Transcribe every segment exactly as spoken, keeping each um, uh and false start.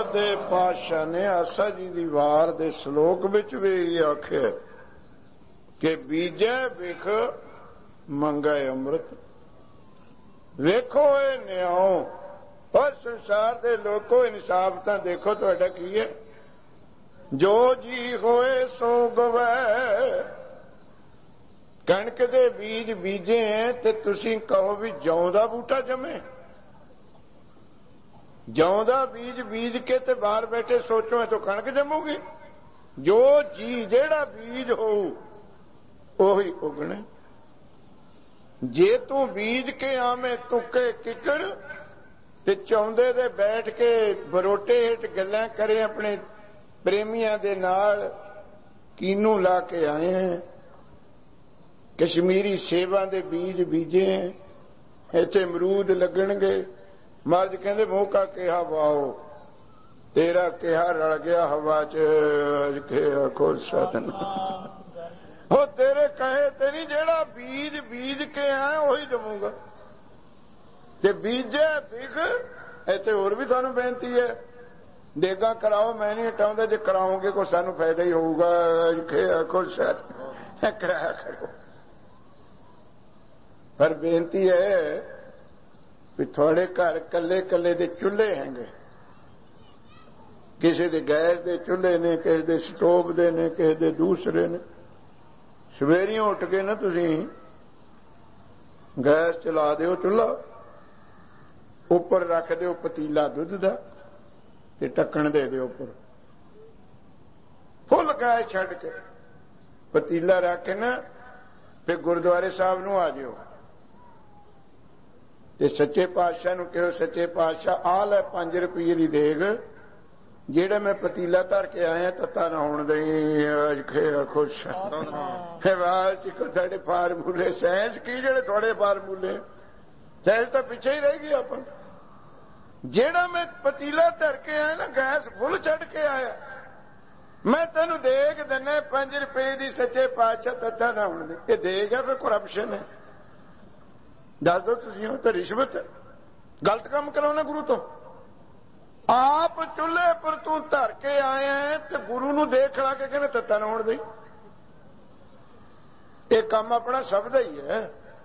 दे पातशाह ने आसा जी दी वार दे श्लोक विच भी आख्या कि बीजे बिख मंगे अमृत। वेखो ये न्याओ और संसार दे लोगों इंसाफ तां देखो तुहाडा की है। जो जी होए सो गवै। कणक दे बीज बीजे हैं ते तुसीं कहो भी जौ दा बूटा जमे। जौ दा बीज बीज के ते बाहर बैठे सोचो तो कणक जमूगी। जो जी जेड़ा बीज हो ओही उगने। जे तू बीज के आवे तुके किकड़ ते चौंदे दे बैठ के बरोटे हेठ गल्लां करे अपने प्रेमियां दे नाल कीनू ला के आए हैं। कश्मीरी सेवा दे बीज बीजे हैं। इत्थे अमरूद लगणगे। महाराज कहंदे मूंह का केहा वाओ तेरा केहा रल गया हवा च के खोल साधन हो तेरे कहे तेरी जेड़ा बीज बीज के आए वही जमूगा। ते बीजे बिख इत्थे होर भी तुहानूं बेनती है देगा कराओ मैं नहीं हटाऊंगा जे कराओगे को सानूं फायदा ही होऊगा के खोल साधन कराया करो। पर बेनती है भी थोड़े घर कले कले दे चूल्हे हैंगे। किसी दे गैस दे चूल्हे ने किसी दे स्टोव दे ने किसी दे दूसरे ने। सवेरियों उठ के ना तुसी गैस चला दिओ चूल्हा उपर रख दिओ पतीला दुध दा ते ढक्कन दे दिओ उपर फुल गैस छड्ड के पतीला रख के ना फिर गुरुद्वारे साहब नूं आ जिओ ते सच्चे पातशाह नूं कहो सच्चे पातशाह आ लै पांच रुपये दी देग जेड़ा मैं पतीला धर के आया तत्ता ना होण दई खुश सिखो साडे फार्मूले साइंस की जेड़े थोड़े फार्मूले साइंस तो पिछे ही रह गई अपन। जेड़ा मैं पतीला धर के आया ना गैस फुल चढ़ के आया मैं तेनू देग दिना पांच रुपये दी सच्चे पातशाह तत्ता ना होण दे। ये देग है फिर करप्शन है। दस दो तुसीं तो रिश्वत गलत काम कराना गुरु तो। आप चूल्हे पर तू धर के आए हैं तो गुरु नूं देख ला के कहने तत्ता ना होण दे। ये काम अपना सब दा ही है।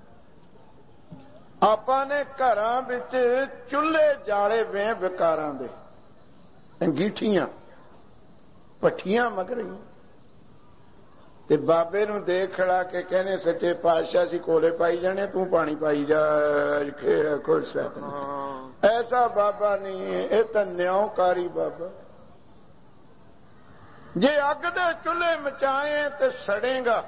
आपां ने घरां विच चूल्हे जाले वे विकारां दे अंगीठियां भट्ठियां मग रही ते बाबे नूं देख खड़ा के कहने सच्चे पातशाह सी कोले पाई जाने तू पानी पाई जा खुश है। ऐसा बाबा नहीं है ये तो न्यायकारी बाबा। जे अग दे चूल्हे मचाए तो सड़ेगा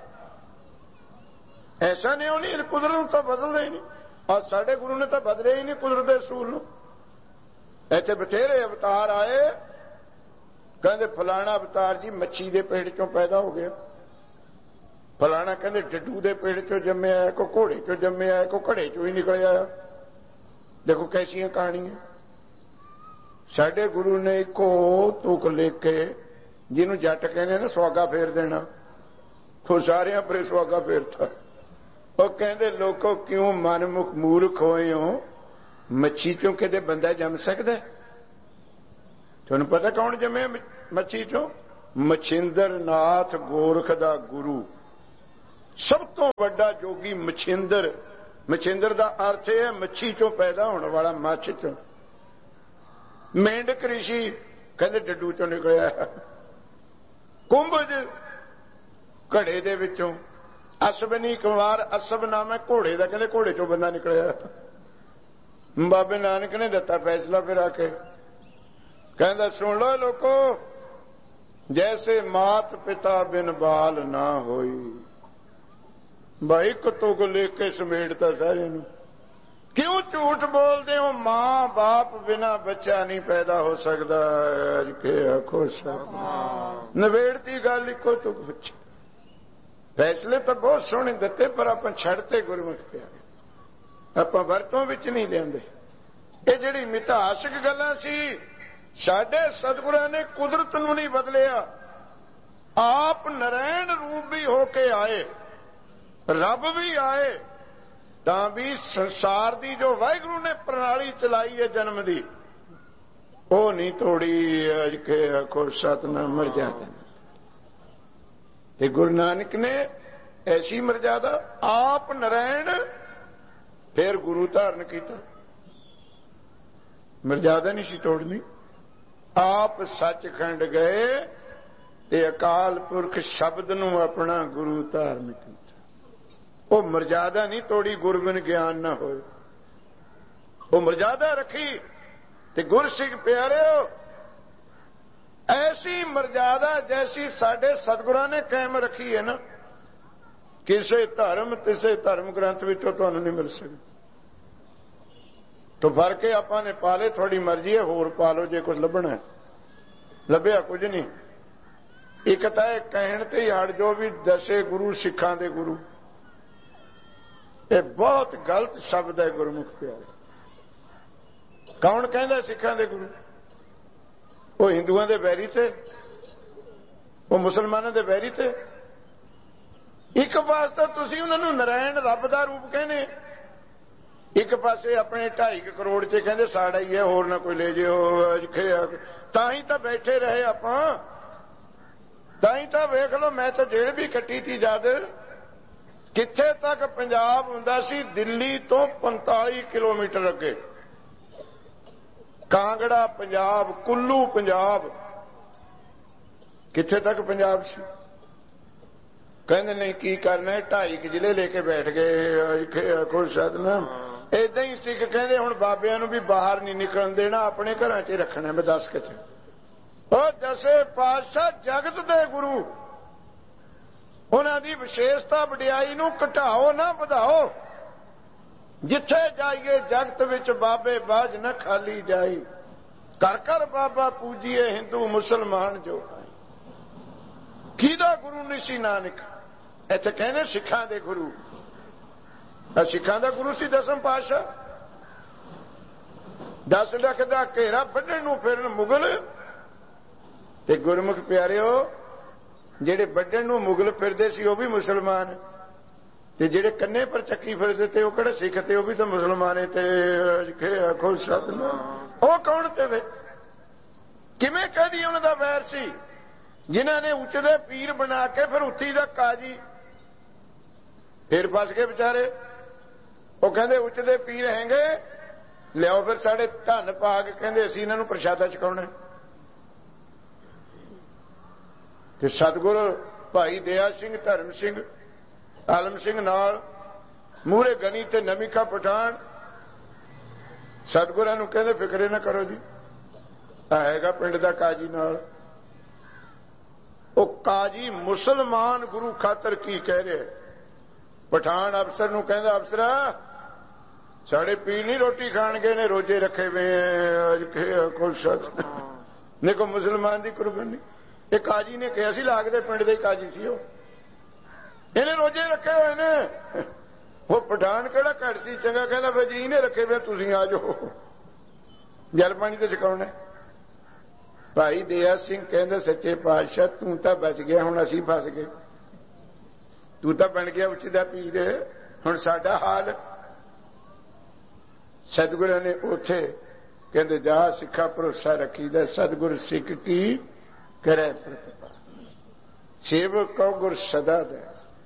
ऐसा नहीं नहीं कुदरत तो बदलते ही नहीं। और साडे गुरु ने तो बदले ही नहीं कुदरत के असूल नूं। इत्थे बथेरे अवतार आए कहते फलाना अवतार जी मच्छी के पेट चों पैदा हो गया। फलाना कहते डड्डू के पेट चो जमे आया को घोड़े चो जमे आया को घड़े चो ही निकल आया। देखो कैसियां कहानियां। साडे गुरु ने इको तुक लिख के जिन्हों जट कहने ना सुहागा फेर देना तो सारिया पर सुहागा फेरता। वो कहते लोगों क्यों मनमुख मूर्ख होए हो मच्छी चों किते बंदा जम सकता है। तुहानूं पता कौन जमे मच्छी चों? मछिंदर नाथ गोरख दा गुरु सब तो बड़ा जोगी मछिंदर। मछिंदर का अर्थ है मच्छी चों पैदा होने वाला मच्छ चों। मेंढक ऋषि कहते डड्डू चों निकलिया। कुंभज घड़े दे विचों। असबनी कुमार असब नाम है घोड़े का कहते घोड़े चों बंदा निकलिया। बाबे नानक ने दिता फैसला फिर आके कहता सुन लो लोको जैसे मात पिता बिन बाल ना होई। भाई कुत्तों को लेके समेटता सारे नूं। क्यों झूठ बोलते हो? मां बाप बिना बच्चा नहीं पैदा हो सकता। खुश नवेड़ती गल इको तो बच्चे फैसले तो बहुत सोहने दिते पर आप छड़ते गुरमुख पे आप वरतों विच नहीं लियाते। ये जिहड़ी मिथासक गल्लां सी साडे सतगुरां ने कुदरत नूं नहीं बदलिया। आप नारायण रूप भी होके आए रब भी आए तां भी संसार दी जो वाहिगुरू ने प्रणाली चलाई है जन्म दी ਉਹ ਨਹੀਂ ਤੋੜੀ ਅਜ ਕੇ ਆਖੋ ਸਤਨਾਮ ਮਰਜ਼ਾਦਾ। ਤੇ ਗੁਰੂ ਨਾਨਕ ਨੇ ਐਸੀ ਮਰਜ਼ਾਦਾ ਆਪ ਨਰੈਣ ਫਿਰ ਗੁਰੂ ਧਾਰਨ ਕੀਤਾ। ਮਰਜ਼ਾਦਾ ਨਹੀਂ ਸੀ ਤੋੜਨੀ। ਆਪ ਸੱਚਖੰਡ ਗਏ ਤੇ ਅਕਾਲ ਪੁਰਖ ਸ਼ਬਦ ਨੂੰ ਆਪਣਾ ਗੁਰੂ ਧਾਰਨ ਕੀਤਾ। ਉਹ ਮਰਜ਼ਾਦਾ ਨਹੀਂ ਤੋੜੀ ਗੁਰਬਿਨ ਗਿਆਨ ਨਾ ਹੋਏ। ਉਹ ਮਰਜ਼ਾਦਾ ਰੱਖੀ। ਤੇ ਗੁਰਸਿੱਖ ਪਿਆਰਿਓ ਐਸੀ ਮਰਜ਼ਾਦਾ ਜੈਸੀ ਸਾਡੇ ਸਤਿਗੁਰਾਂ ਨੇ ਕਾਇਮ ਰੱਖੀ ਹੈ ਨਾ, ਕਿਸੇ ਧਰਮ ਕਿਸੇ ਧਰਮ ਗ੍ਰੰਥ ਵਿੱਚੋਂ ਤੁਹਾਨੂੰ ਨਹੀਂ ਮਿਲ ਸਕਦੀ। ਤੋ ਫਰਕ ਹੈ ਆਪਾਂ ਨੇ ਪਾ ਲਏ, ਤੁਹਾਡੀ ਮਰਜ਼ੀ ਹੈ ਹੋਰ ਪਾ ਲਓ ਜੇ ਕੁਝ ਲੱਭਣਾ ਹੈ। ਲੱਭਿਆ ਕੁਝ ਨਹੀਂ। ਇੱਕ ਤਾਂ ਇਹ ਕਹਿਣ ਤੇ ਹੀ ਹਟ ਜੋ ਵੀ ਦਸੇ ਗੁਰੂ ਸਿੱਖਾਂ ਦੇ ਗੁਰੂ, ਇਹ ਬਹੁਤ ਗਲਤ ਸ਼ਬਦ ਹੈ ਗੁਰਮੁਖ ਪਿਆਰੇ। ਕੌਣ ਕਹਿੰਦਾ ਸਿੱਖਾਂ ਦੇ ਗੁਰੂ? ਉਹ ਹਿੰਦੂਆਂ ਦੇ ਵੈਰੀ ਤੇ, ਉਹ ਮੁਸਲਮਾਨਾਂ ਦੇ ਵੈਰੀ ਤੇ। ਇੱਕ ਪਾਸੇ ਤੁਸੀਂ ਉਹਨਾਂ ਨੂੰ ਨਰਾਇਣ ਰੱਬ ਦਾ ਰੂਪ ਕਹਿੰਦੇ, ਇੱਕ ਪਾਸੇ ਆਪਣੇ ਢਾਈ ਕਰੋੜ ਚ ਕਹਿੰਦੇ ਸਾੜਾ ਹੀ ਹੈ ਹੋਰ ਨਾ ਕੋਈ ਲੈ ਜਿਓ। ਤਾਂ ਹੀ ਤਾਂ ਬੈਠੇ ਰਹੇ ਆਪਾਂ, ਤਾਂ ਹੀ ਤਾਂ ਵੇਖ ਲਓ ਮੈਂ ਤਾਂ ਜੇਲ੍ਹ ਵੀ ਕੱਟੀ ਤੀ ਜਦ। ਕਿੱਥੇ ਤੱਕ ਪੰਜਾਬ ਹੁੰਦਾ ਸੀ? ਦਿੱਲੀ ਤੋਂ ਪੰਤਾਲੀ ਕਿਲੋਮੀਟਰ ਅੱਗੇ ਕਾਂਗੜਾ ਪੰਜਾਬ, ਕੁੱਲੂ ਪੰਜਾਬ, ਕਿੱਥੇ ਤੱਕ ਪੰਜਾਬ ਸੀ? ਕਹਿੰਦੇ ਨਹੀਂ ਕੀ ਕਰਨਾ, ਢਾਈ ਕੁ ਜ਼ਿਲ੍ਹੇ ਲੈ ਕੇ ਬੈਠ ਗਏ ਖੁਦ ਸਤਨਾਮ। ਏਦਾਂ ਹੀ ਸਿੱਖ ਕਹਿੰਦੇ ਹੁਣ ਬਾਬਿਆਂ ਨੂੰ ਵੀ ਬਾਹਰ ਨਹੀਂ ਨਿਕਲਣ ਦੇਣਾ, ਆਪਣੇ ਘਰਾਂ 'ਚ ਰੱਖਣਾ। ਮੈਂ ਦੱਸ ਕੇ ਉਹ ਦਸੇ ਪਾਤਸ਼ਾਹ ਜਗਤ ਦੇ ਗੁਰੂ, ਉਹਨਾਂ ਦੀ ਵਿਸ਼ੇਸ਼ਤਾ ਵਡਿਆਈ ਨੂੰ ਘਟਾਓ ਨਾ ਵਧਾਓ। ਜਿੱਥੇ ਜਾਈਏ ਜਗਤ ਵਿੱਚ ਬਾਬੇ ਬਾਝ ਨਾ ਖਾਲੀ ਜਾਈ। ਘਰ ਘਰ ਬਾਬਾ ਪੂਜੀਏ ਹਿੰਦੂ ਮੁਸਲਮਾਨ ਜੋ। ਕਿਹਦਾ ਗੁਰੂ ਨਹੀਂ ਸੀ ਨਾਨਕ? ਇੱਥੇ ਕਹਿੰਦੇ ਸਿੱਖਾਂ ਦੇ ਗੁਰੂ। ਸਿੱਖਾਂ ਦਾ ਗੁਰੂ ਸੀ ਦਸਮ ਪਾਤਸ਼ਾਹ। ਦਸ ਲੱਖ ਦਾ ਘੇਰਾ ਵੱਢਣ ਨੂੰ ਫਿਰਨ ਮੁਗਲ। ਤੇ ਗੁਰਮੁਖ ਪਿਆਰਿਓ ਜਿਹੜੇ ਵੱਢਣ ਨੂੰ ਮੁਗਲ ਫਿਰਦੇ ਸੀ ਉਹ ਵੀ ਮੁਸਲਮਾਨ, ਤੇ ਜਿਹੜੇ ਕੰਨੇ ਪਰ ਚੱਕੀ ਫਿਰਦੇ ਤੇ ਉਹ ਕਿਹੜੇ ਸਿੱਖ ਤੇ ਉਹ ਵੀ ਤਾਂ ਮੁਸਲਮਾਨ। ਤੇ ਆਖੋ ਸਤਨਾਮ। ਉਹ ਕੌਣ ਤੇ ਵੇ? ਕਿਵੇਂ ਕਹਦੀ ਉਹਨਾਂ ਦਾ ਵੈਰ ਸੀ? ਜਿਨ੍ਹਾਂ ਨੇ ਉੱਚਦੇ ਪੀਰ ਬਣਾ ਕੇ ਫਿਰ ਉੱਥੀ ਦਾ ਕਾਜੀ, ਫਿਰ ਫਸ ਗਏ ਵਿਚਾਰੇ। ਉਹ ਕਹਿੰਦੇ ਉੱਚਦੇ ਪੀਰ ਹੈਗੇ, ਲਿਆਓ ਫਿਰ ਸਾਡੇ ਧਨ ਭਾਗ, ਕਹਿੰਦੇ ਅਸੀਂ ਇਹਨਾਂ ਨੂੰ ਪ੍ਰਸ਼ਾਦਾ ਛਕਾਉਣਾ। ਤੇ ਸਤਿਗੁਰੂ ਭਾਈ ਦਇਆ ਸਿੰਘ, ਧਰਮ ਸਿੰਘ, ਆਲਮ ਸਿੰਘ ਨਾਲ ਮੂਹਰੇ ਗਨੀ ਤੇ ਨਮੀਖਾ ਪਠਾਨ। ਸਤਿਗੁਰਾਂ ਨੂੰ ਕਹਿੰਦੇ ਫਿਕਰੇ ਨਾ ਕਰੋ ਜੀ, ਆਏਗਾ ਪਿੰਡ ਦਾ ਕਾਜੀ ਨਾਲ। ਉਹ ਕਾਜੀ ਮੁਸਲਮਾਨ ਗੁਰੂ ਖਾਤਰ ਕੀ ਕਹਿ ਰਿਹਾ? ਪਠਾਨ ਅਫਸਰ ਨੂੰ ਕਹਿੰਦਾ ਅਫਸਰਾ ਸਾਡੇ ਪੀਰ ਨਹੀਂ ਰੋਟੀ ਖਾਣਗੇ, ਨੇ ਰੋਜੇ ਰੱਖੇ ਵੇ ਦੇਖੋ ਮੁਸਲਮਾਨ ਦੀ ਕੁਰਬਾਨੀ। ਇਹ ਕਾਜੀ ਨੇ ਕਿਹਾ ਸੀ, ਲੱਗਦੇ ਪਿੰਡ ਦੇ ਕਾਜੀ ਸੀ ਉਹ, ਇਹਨੇ ਰੋਜੇ ਰੱਖੇ ਹੋਏ ਨੇ। ਉਹ ਪਠਾਨ ਕਿਹੜਾ ਘੱਟ ਸੀ ਚੰਗਾ, ਕਹਿੰਦਾ ਫਿਰ ਜੀ ਇਹਨੇ ਰੱਖੇ ਵੇ ਤੁਸੀਂ ਆ ਜਾਓ ਜਲ ਪਾਣੀ ਤੇ ਛਕਾਉਣਾ। ਭਾਈ ਦਇਆ ਸਿੰਘ ਕਹਿੰਦਾ ਸੱਚੇ ਪਾਤਸ਼ਾਹ ਤੂੰ ਤਾਂ ਬਚ ਗਿਆ, ਹੁਣ ਅਸੀਂ ਫਸ ਗਏ। ਤੂੰ ਤਾਂ ਬਣ ਗਿਆ ਉੱਚ ਦਾ ਪੀਰ, ਹੁਣ ਸਾਡਾ ਹਾਲ। ਸਤਿਗੁਰਾਂ ਨੇ ਉੱਥੇ ਕਹਿੰਦੇ ਜਾ ਸਿੱਖਾ ਭਰੋਸਾ ਰੱਖੀਦਾ, ਸਤਿਗੁਰ ਸਿੱਖ ਕੀ ਕਰੇ ਪ੍ਰਤਿਪਾ, ਸੇਵਕ ਕਉ ਗੁਰ ਸਦਾ ਦੇ।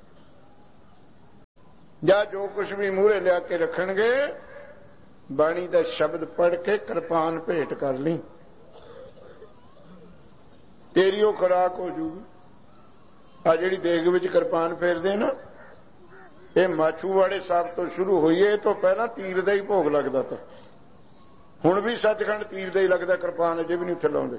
ਜਾਂ ਜੋ ਕੁਛ ਵੀ ਮੂਹਰੇ ਲਿਆ ਕੇ ਰੱਖਣਗੇ, ਬਾਣੀ ਦਾ ਸ਼ਬਦ ਪੜ੍ਹ ਕੇ ਕਿਰਪਾਨ ਭੇਟ ਕਰ ਲਈ, ਤੇਰੀ ਉਹ ਖੁਰਾਕ ਹੋ ਜੂਗੀ। ਆ ਜਿਹੜੀ ਦੇਗ ਵਿੱਚ ਕਿਰਪਾਨ ਫੇਰਦੇ ਨਾ, ਇਹ ਮਾਛੂਵਾੜੇ ਸਾਹਿਬ ਤੋਂ ਸ਼ੁਰੂ ਹੋਈ। ਇਹ ਤੋਂ ਪਹਿਲਾਂ ਤੀਰ ਦਾ ਹੀ ਭੋਗ ਲੱਗਦਾ ਤਾ। ਹੁਣ ਵੀ ਸੱਚਖੰਡ ਤੀਰ ਦਾ ਹੀ ਲੱਗਦਾ, ਕਿਰਪਾਨ ਅਜੇ ਵੀ ਨਹੀਂ ਉੱਥੇ ਲਾਉਂਦੇ।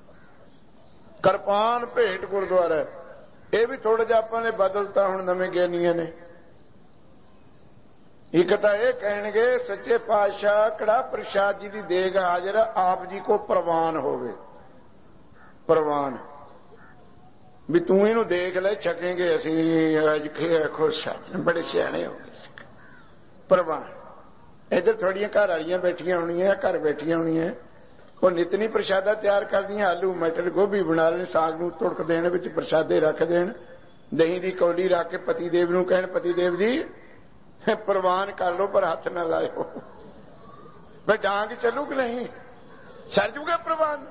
ਕਿਰਪਾਨ ਭੇਟ ਗੁਰਦੁਆਰਾ, ਇਹ ਵੀ ਥੋੜਾ ਜਿਹਾ ਆਪਾਂ ਨੇ ਬਦਲਤਾ ਹੁਣ ਨਵੇਂ ਗਿਆਨੀਆਂ ਨੇ। ਇੱਕ ਤਾਂ ਇਹ ਕਹਿਣਗੇ ਸੱਚੇ ਪਾਤਸ਼ਾਹ ਕੜਾ ਪ੍ਰਸ਼ਾਦ ਜੀ ਦੀ ਦੇਗ ਹਾਜ਼ਰ, ਆਪ ਜੀ ਕੋ ਪ੍ਰਵਾਨ ਹੋਵੇ। ਪ੍ਰਵਾਨ ਵੀ ਤੂੰ ਇਹਨੂੰ ਦੇਖ ਲੈ, ਛਕੇਂਗੇ ਅਸੀਂ। ਅੱਜ ਖੁਸ਼ ਬੜੇ ਸਿਆਣੇ ਹੋ ਗਏ। ਪ੍ਰਵਾਨ ਇੱਧਰ ਥੋੜੀਆਂ ਘਰ ਵਾਲੀਆਂ ਬੈਠੀਆਂ ਹੋਣੀਆਂ, ਘਰ ਬੈਠੀਆਂ ਹੋਣੀਆਂ, ਉਹ ਨਿਤਨੀ ਪ੍ਰਸ਼ਾਦਾ ਤਿਆਰ ਕਰਦੀਆਂ। ਆਲੂ ਮਟਰ ਗੋਭੀ ਬਣਾ ਲੈਣ, ਸਾਗ ਨੂੰ ਤੁੜਕ ਦੇਣ, ਵਿੱਚ ਪ੍ਰਸ਼ਾਦੇ ਰੱਖ ਦੇਣ, ਦਹੀਂ ਦੀ ਕੌਲੀ ਰੱਖ ਕੇ ਪਤੀ ਦੇਵ ਨੂੰ ਕਹਿਣ ਪਤੀ ਦੇਵ ਜੀ ਪ੍ਰਵਾਨ ਕਰ ਲਓ ਪਰ ਹੱਥ ਨਾ ਲਾਇਓ। ਬਈ ਡਾਂਗ ਚੱਲੂ ਕਿ ਨਹੀਂ? ਸਰ ਜੂਗਾ ਪ੍ਰਵਾਨ।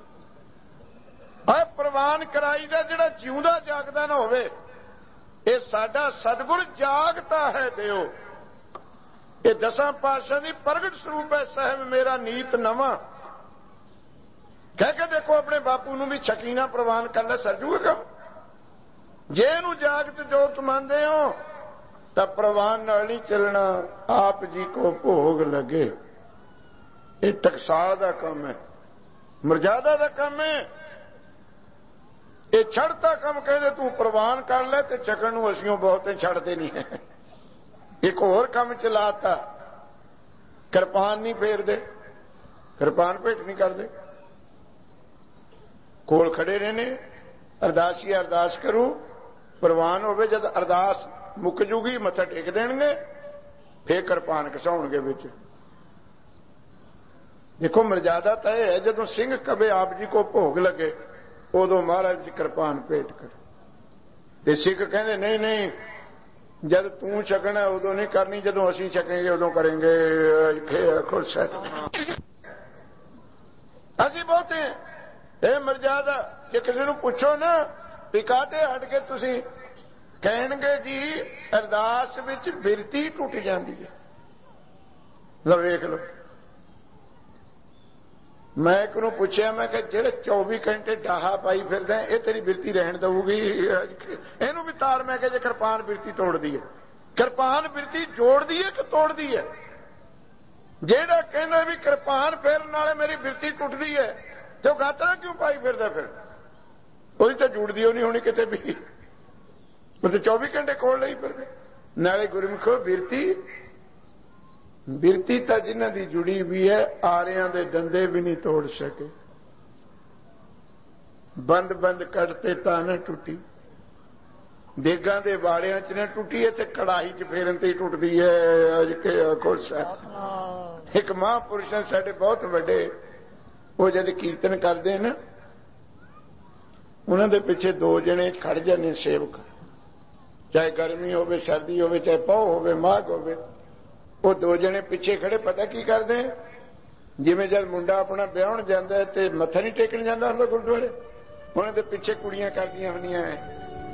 ਆ ਪ੍ਰਵਾਨ ਕਰਾਈ ਦਾ ਜਿਹੜਾ ਜਿਉਂਦਾ ਜਾਗਦਾ ਨਾ ਹੋਵੇ। ਇਹ ਸਾਡਾ ਸਤਿਗੁਰ ਜਾਗਤਾ ਹੈ ਦਿਓ। ਇਹ ਦਸਾਂ ਪਾਤਸ਼ਾਹ ਦੀ ਪ੍ਰਗਟ ਸਰੂਪ ਹੈ। ਸਾਹਿਬ ਮੇਰਾ ਨੀਤ ਨਵਾਂ ਕਹਿ ਕੇ ਦੇਖੋ ਆਪਣੇ ਬਾਪੂ ਨੂੰ ਵੀ ਸ਼ਕੀਨਾ ਪ੍ਰਵਾਨ ਕਰ ਲੈ, ਸਰ ਜੂਗਾ ਕੰਮ। ਜੇ ਇਹਨੂੰ ਜਾਗਤ ਜੋਤ ਮੰਨਦੇ ਹੋ ਤਾਂ ਪ੍ਰਵਾਨ ਨਾਲ ਨਹੀਂ ਚੱਲਣਾ। ਆਪ ਜੀ ਕੋ ਭੋਗ ਲੱਗੇ। ਇਹ ਟਕਸਾਲ ਦਾ ਕੰਮ ਹੈ, ਮਰਜ਼ਾਦਾ ਦਾ ਕੰਮ ਹੈ। ਇਹ ਛੱਡਤਾ ਕੰਮ ਕਹਿੰਦੇ ਤੂੰ ਪ੍ਰਵਾਨ ਕਰ ਲੈ ਤੇ ਚੱਕਣ ਨੂੰ ਅਸੀਂ ਬਹੁਤੇ ਛੱਡਦੇ ਨਹੀਂ ਹੈ। ਇੱਕ ਹੋਰ ਕੰਮ ਚਲਾਤਾ, ਕਿਰਪਾਨ ਨਹੀਂ ਫੇਰਦੇ, ਕਿਰਪਾਨ ਭੇਟ ਨਹੀਂ ਕਰਦੇ। ਕੋਲ ਖੜੇ ਰਹਿਣੇ, ਅਰਦਾਸੀ ਅਰਦਾਸ ਕਰੂ, ਪ੍ਰਵਾਨ ਹੋਵੇ। ਜਦ ਅਰਦਾਸ ਮੁੱਕ ਜੂਗੀ ਮੱਥਾ ਟੇਕ ਦੇਣਗੇ, ਫੇਰ ਕਿਰਪਾਨ ਘਸਾਉਣਗੇ ਵਿੱਚ। ਦੇਖੋ ਮਰਜ਼ਾਦਾ ਤਾਂ ਇਹ ਹੈ ਜਦੋਂ ਸਿੰਘ ਕਵੇ ਆਪ ਜੀ ਕੋ ਭੋਗ ਲੱਗੇ ਉਦੋਂ ਮਹਾਰਾਜ ਜੀ ਕਿਰਪਾਨ ਭੇਟ ਕਰ। ਤੇ ਸਿੱਖ ਕਹਿੰਦੇ ਨਹੀਂ ਨਹੀਂ, ਜਦ ਤੂੰ ਛਕਣਾ ਉਦੋਂ ਨਹੀਂ ਕਰਨੀ, ਜਦੋਂ ਅਸੀਂ ਛਕਾਂਗੇ ਉਦੋਂ ਕਰਾਂਗੇ। ਖੁਸ਼ ਹੈ ਅਸੀਂ ਬਹੁਤੇ। ਇਹ ਮਰਜ਼ਾਦਾ ਜੇ ਕਿਸੇ ਨੂੰ ਪੁੱਛੋ ਨਾ ਵੀ ਕਾਹਤੇ ਹਟ ਕੇ ਤੁਸੀਂ, ਕਹਿਣਗੇ ਜੀ ਅਰਦਾਸ ਵਿੱਚ ਬਿਰਤੀ ਟੁੱਟ ਜਾਂਦੀ ਹੈ। ਲਓ ਵੇਖ ਲਓ। ਮੈਂ ਇੱਕ ਨੂੰ ਪੁੱਛਿਆ, ਮੈਂ ਕਿਹਾ ਜਿਹੜੇ ਚੌਵੀ ਘੰਟੇ ਡਾਹਾ ਪਾਈ ਫਿਰਦਾ ਇਹ ਤੇਰੀ ਬਿਰਤੀ ਰਹਿਣ ਦਊਗੀ? ਇਹਨੂੰ ਵੀ ਤਾਰ। ਮੈਂ ਕਿਹਾ ਜੇ ਕਿਰਪਾਨ ਬਿਰਤੀ ਤੋੜਦੀ ਹੈ। ਕਿਰਪਾਨ ਬਿਰਤੀ ਜੋੜਦੀ ਹੈ ਕਿ ਤੋੜਦੀ ਹੈ? ਜਿਹੜਾ ਕਹਿੰਦਾ ਵੀ ਕਿਰਪਾਨ ਫੇਰਨ ਨਾਲੇ ਮੇਰੀ ਬਿਰਤੀ ਟੁੱਟਦੀ ਹੈ ਤੇ ਉਹ ਗਾਤਰਾ ਕਿਉਂ ਪਾਈ ਫਿਰਦਾ? ਫਿਰ ਉਹਦੀ ਤਾਂ ਜੁੜਦੀ ਉਹ ਨਹੀਂ ਹੋਣੀ ਕਿਤੇ ਵੀ। ਉਹ ਤੇ ਚੌਵੀ ਘੰਟੇ ਕੋਲ ਲਈ ਫਿਰਦੇ। ਨਾਲੇ ਗੁਰਮੁਖੋ ਬਿਰਤੀ ਬਿਰਤੀ ਤਾਂ ਜਿਨ੍ਹਾਂ ਦੀ ਜੁੜੀ ਵੀ ਹੈ ਆਰਿਆਂ ਦੇ ਡੰਡੇ ਵੀ ਨਹੀਂ ਤੋੜ ਸਕੇ। ਬੰਦ ਬੰਦ ਕੱਢਤੇ ਤਾਂ ਨਾ ਟੁੱਟੀ। ਦੇਗਾਂ ਦੇ ਵਾੜਿਆਂ ਚ ਨਾ ਟੁੱਟੀ ਹੈ ਤੇ ਕੜਾਹੀ ਚ ਫੇਰਨ ਤੇ ਹੀ ਟੁੱਟਦੀ ਹੈ। ਅੱਜ ਕੇ ਖੁਸ਼ ਹੈ। ਇੱਕ ਮਹਾਂਪੁਰਸ਼ ਸਾਡੇ ਬਹੁਤ ਵੱਡੇ, ਉਹ ਜਦ ਕੀਰਤਨ ਕਰਦੇ ਨਾ ਉਹਨਾਂ ਦੇ ਪਿੱਛੇ ਦੋ ਜਣੇ ਖੜ ਜਾਂਦੇ ਸੇਵਕ, ਚਾਹੇ ਗਰਮੀ ਹੋਵੇ ਸਰਦੀ ਹੋਵੇ ਚਾਹੇ ਪੌ ਹੋਵੇ ਮਾਘ ਹੋਵੇ। ਉਹ ਦੋ ਜਣੇ ਪਿੱਛੇ ਖੜੇ ਪਤਾ ਕੀ ਕਰਦੇ? ਜਿਵੇਂ ਜਦ ਮੁੰਡਾ ਆਪਣਾ ਵਿਆਹਣ ਜਾਂਦਾ ਤੇ ਮੱਥਾ ਨਹੀਂ ਟੇਕਣ ਜਾਂਦਾ ਹੁੰਦਾ ਗੁਰਦੁਆਰੇ, ਉਹਨਾਂ ਦੇ ਪਿੱਛੇ ਕੁੜੀਆਂ ਕਰਦੀਆਂ ਹੁੰਦੀਆਂ